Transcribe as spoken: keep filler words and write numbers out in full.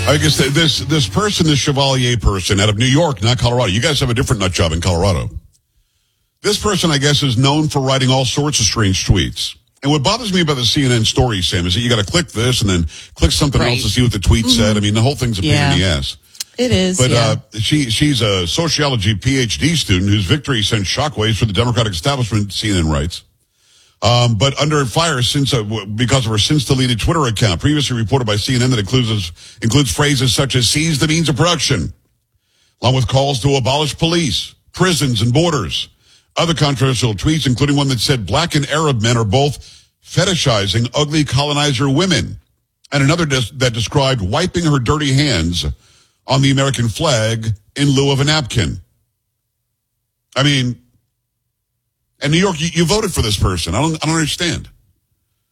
I guess this this person, this Chevalier person out of New York, not Colorado. You guys have a different nut job in Colorado. This person, I guess, is known for writing all sorts of strange tweets. And what bothers me about the C N N story, Sam, is that you got to click this and then click something right. else to see what the tweet mm-hmm. said. I mean, the whole thing's a pain yeah. in the ass. It is, But yeah. uh, she she's a sociology P H D student whose victory sent shockwaves for the Democratic establishment, C N N writes. Um, but under fire since uh, because of her since-deleted Twitter account, previously reported by C N N that includes includes phrases such as "seize the means of production," along with calls to abolish police, prisons, and borders. Other controversial tweets, including one that said black and Arab men are both fetishizing ugly colonizer women, and another des- that described wiping her dirty hands on the American flag in lieu of a napkin. I mean, in New York, you, you voted for this person. I don't, I don't understand.